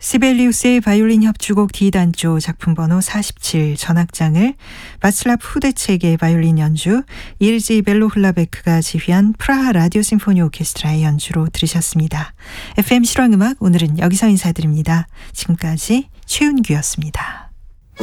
시벨리우스의 바이올린 협주곡 D단조 작품 번호 47 전악장을 바슬라프 후데체의 바이올린 연주, 이르지 벨로훌라베크가 지휘한 프라하 라디오 심포니 오케스트라의 연주로 들으셨습니다. FM 실황음악 오늘은 여기서 인사드립니다. 지금까지 최윤규였습니다.